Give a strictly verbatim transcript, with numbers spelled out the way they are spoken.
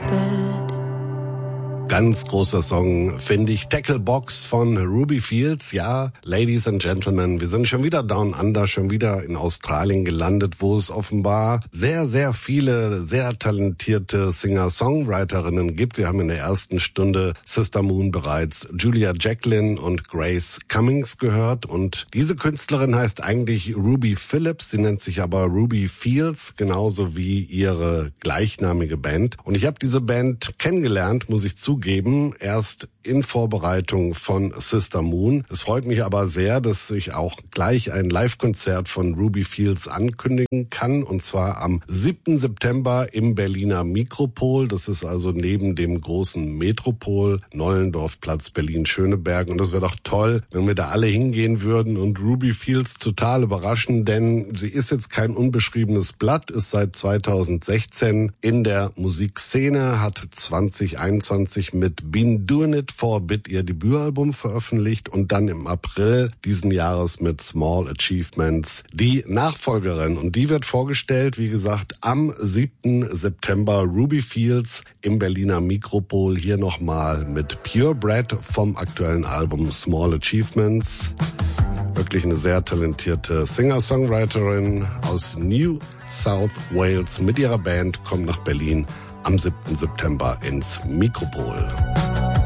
bed. Ganz großer Song, finde ich. Tackle Box von Ruby Fields. Ja, Ladies and Gentlemen, wir sind schon wieder down under, schon wieder in Australien gelandet, wo es offenbar sehr, sehr viele, sehr talentierte Singer-Songwriterinnen gibt. Wir haben in der ersten Stunde Sister Moon bereits Julia Jacqueline und Grace Cummings gehört. Und diese Künstlerin heißt eigentlich Ruby Phillips. Sie nennt sich aber Ruby Fields, genauso wie ihre gleichnamige Band. Und ich habe diese Band kennengelernt, muss ich zugeben, Geben, erst in Vorbereitung von Sister Moon. Es freut mich aber sehr, dass ich auch gleich ein Live-Konzert von Ruby Fields ankündigen kann, und zwar am siebten September im Berliner Mikropol. Das ist also neben dem großen Metropol, Nollendorfplatz, Berlin-Schöneberg. Und das wäre doch toll, wenn wir da alle hingehen würden und Ruby Fields total überraschen, denn sie ist jetzt kein unbeschriebenes Blatt, ist seit zweitausendsechzehn in der Musikszene, hat zwanzig einundzwanzig mit Been Doing It for a Bit ihr Debütalbum veröffentlicht und dann im April diesen Jahres mit Small Achievements die Nachfolgerin. Und die wird vorgestellt, wie gesagt, am siebten September. Ruby Fields im Berliner Mikropol. Hier nochmal mit Purebred vom aktuellen Album Small Achievements. Wirklich eine sehr talentierte Singer-Songwriterin aus New South Wales mit ihrer Band kommt nach Berlin am siebten September ins Mikropol.